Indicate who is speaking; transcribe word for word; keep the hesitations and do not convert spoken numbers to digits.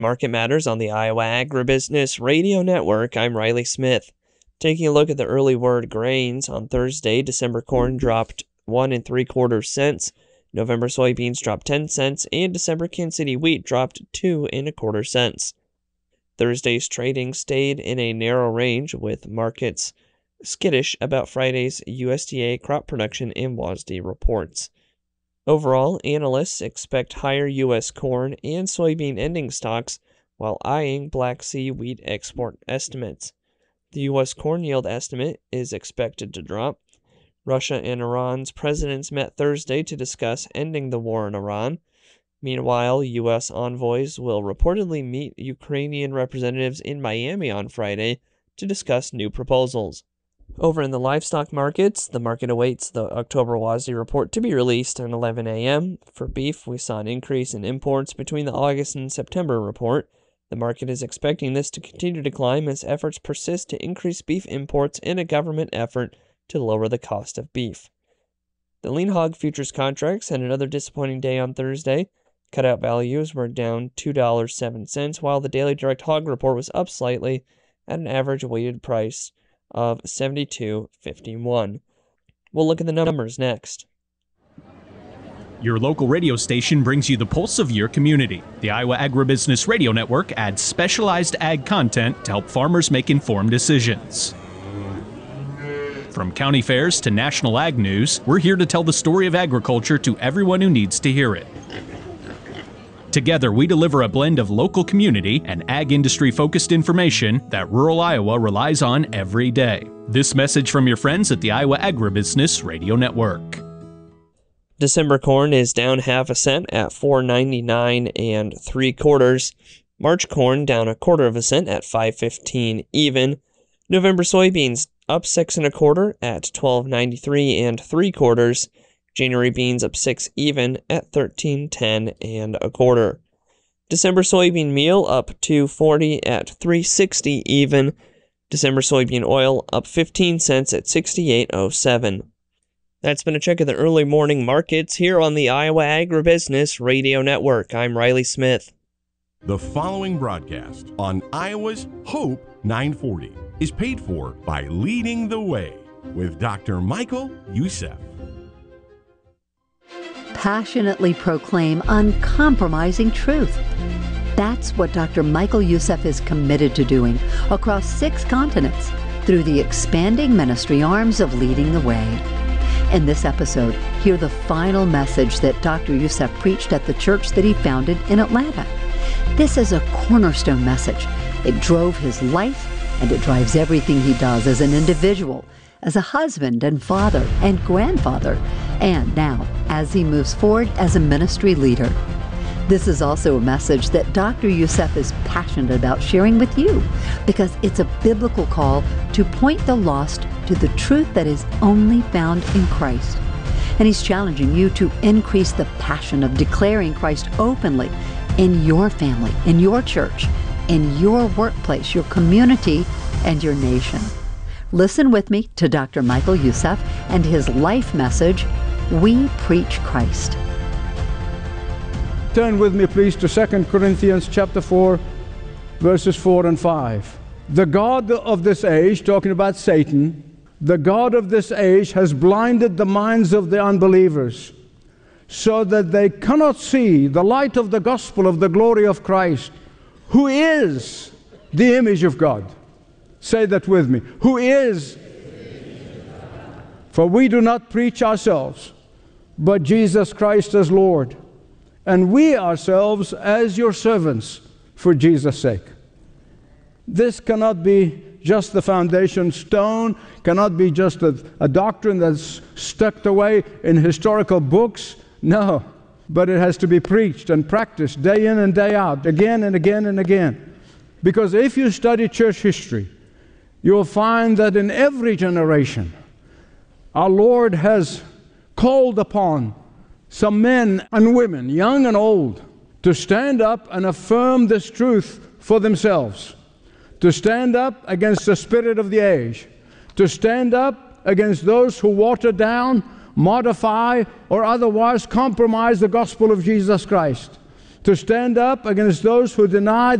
Speaker 1: Market Matters on the Iowa Agribusiness Radio Network. I'm Riley Smith. Taking a look at the early word grains on Thursday, December corn dropped one and three quarters cents. November soybeans dropped ten cents, and December Kansas City wheat dropped two and a quarter cents. Thursday's trading stayed in a narrow range, with markets skittish about Friday's U S D A crop production and W A S D reports. Overall, analysts expect higher U S corn and soybean ending stocks while eyeing Black Sea wheat export estimates. The U S corn yield estimate is expected to drop. Russia and Iran's presidents met Thursday to discuss ending the war in Iran. Meanwhile, U S envoys will reportedly meet Ukrainian representatives in Miami on Friday to discuss new proposals. Over in the livestock markets, the market awaits the October W A S D report to be released at eleven a.m. For beef, we saw an increase in imports between the August and September report. The market is expecting this to continue to climb as efforts persist to increase beef imports in a government effort to lower the cost of beef. The lean hog futures contracts had another disappointing day on Thursday. Cutout values were down two dollars and seven cents, while the daily direct hog report was up slightly at an average weighted price of seventy-two fifty-one. We'll look at the numbers next.
Speaker 2: Your local radio station brings you the pulse of your community. The Iowa Agribusiness Radio Network adds specialized ag content to help farmers make informed decisions. From county fairs to national ag news, we're here to tell the story of agriculture to everyone who needs to hear it. Together, we deliver a blend of local community and ag industry-focused information that rural Iowa relies on every day. This message from your friends at the Iowa Agribusiness Radio Network.
Speaker 1: December corn is down half a cent at four ninety-nine and three quarters. March corn down a quarter of a cent at five fifteen even. November soybeans up six and a quarter at twelve ninety-three and three quarters. January beans up six even at thirteen ten and a quarter. December soybean meal up two forty at three sixty even. December soybean oil up fifteen cents at sixty-eight oh seven. That's been a check of the early morning markets here on the Iowa Agribusiness Radio Network. I'm Riley Smith.
Speaker 3: The following broadcast on Iowa's Hope nine forty is paid for by Leading the Way with Doctor Michael Youssef.
Speaker 4: Passionately proclaim uncompromising truth. That's what Doctor Michael Youssef is committed to doing across six continents through the expanding ministry arms of Leading the Way. In this episode, hear the final message that Doctor Youssef preached at the church that he founded in Atlanta. This is a cornerstone message. It drove his life, and it drives everything he does as an individual, as a husband and father and grandfather, and now as he moves forward as a ministry leader. This is also a message that Doctor Youssef is passionate about sharing with you because it's a biblical call to point the lost to the truth that is only found in Christ. And he's challenging you to increase the passion of declaring Christ openly in your family, in your church, in your workplace, your community, and your nation. Listen with me to Doctor Michael Youssef and his life message, We Preach Christ.
Speaker 5: Turn with me, please, to Second Corinthians chapter four, verses four and five. The God of this age, talking about Satan, the God of this age has blinded the minds of the unbelievers so that they cannot see the light of the gospel of the glory of Christ, who is the image of God. Say that with me. Who is? For we do not preach ourselves, but Jesus Christ as Lord, and we ourselves as your servants for Jesus' sake. This cannot be just the foundation stone, cannot be just a, a doctrine that's stuck away in historical books. No, but it has to be preached and practiced day in and day out, again and again and again. Because if you study church history, you'll find that in every generation, our Lord has called upon some men and women, young and old, to stand up and affirm this truth for themselves, to stand up against the spirit of the age, to stand up against those who water down, modify, or otherwise compromise the gospel of Jesus Christ. to stand up against those who deny